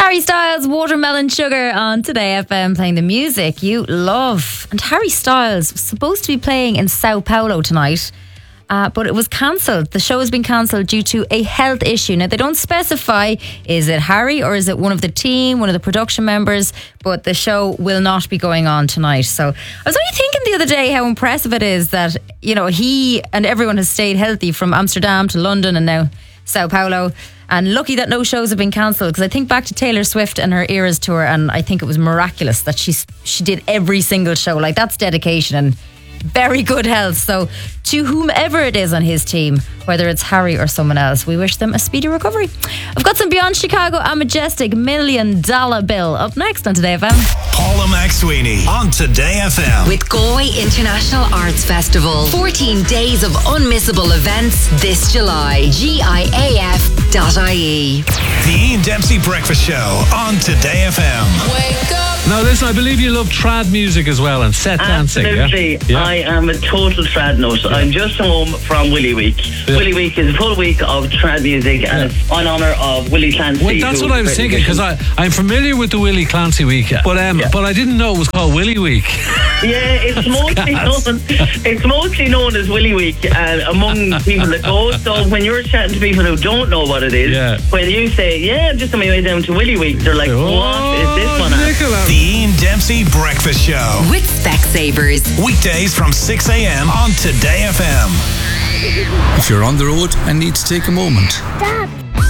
Harry Styles, Watermelon Sugar on Today FM, playing the music you love. And Harry Styles was supposed to be playing in Sao Paulo tonight, but it was cancelled. The show has been cancelled due to a health issue. Now, they don't specify, is it Harry or is it one of the team, one of the production members, but the show will not be going on tonight. So I was only thinking the other day how impressive it is that, you know, he and everyone has stayed healthy from Amsterdam to London and now Sao Paulo. And lucky that no shows have been cancelled, because I think back to Taylor Swift and her Eras tour, and I think it was miraculous that she did every single show. Like, that's dedication and very good health. So to whomever it is on his team, whether it's Harry or someone else, we wish them a speedy recovery. I've got some Beyond Chicago and Majestic $1 Million Bill up next on Today FM. Paula McSweeney on Today FM. With Galway International Arts Festival. 14 days of unmissable events this July. GIAF.ie. The Ian Dempsey Breakfast Show on Today FM. Wake up. Now listen, I believe you love trad music as well and set dancing. Absolutely. Yeah? I am a total trad nut. Yeah. I'm just home from Willy Week. Yeah. Willy Week is a full week of trad music, and it's in honour of Willie Clancy. Well, that's what I was thinking, because I'm familiar with the Willie Clancy Week, but I didn't know it was called Willy Week. Yeah, it's mostly known as Willy Week among people that go. So when you're chatting to people who don't know what it is, when you say, I'm just on my way down to Willy Week, they're like, what is this one at? The Ian Dempsey Breakfast Show. With Specsavers. Weekdays from 6 a.m. on Today FM. If you're on the road and need to take a moment. Stop.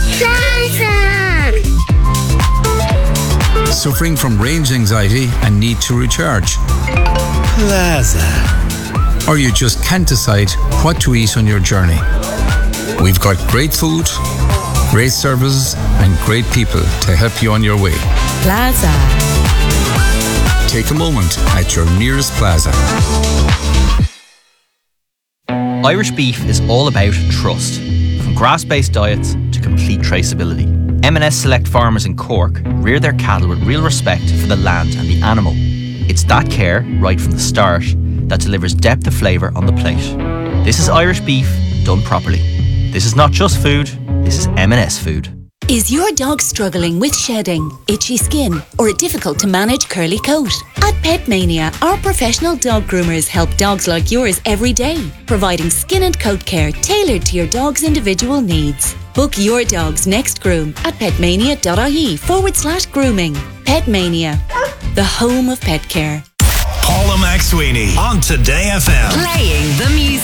Suffering from range anxiety and need to recharge. Plaza. Or you just can't decide what to eat on your journey. We've got great food, great services, and great people to help you on your way. Plaza. Take a moment at your nearest Plaza. Irish beef is all about trust. From grass-based diets to complete traceability. M&S Select Farmers in Cork rear their cattle with real respect for the land and the animal. It's that care, right from the start, that delivers depth of flavour on the plate. This is Irish beef done properly. This is not just food, this is M&S food. Is your dog struggling with shedding, itchy skin, or a difficult to manage curly coat? At Pet Mania, our professional dog groomers help dogs like yours every day, providing skin and coat care tailored to your dog's individual needs. Book your dog's next groom at petmania.ie/grooming. Pet Mania, the home of pet care. Paula McSweeney on Today FM. Playing the music